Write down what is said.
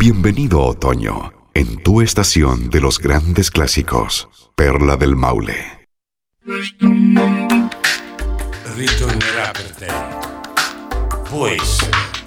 Bienvenido otoño, en tu estación de los grandes clásicos, Perla del Maule. Ritornerà per te. Può essere.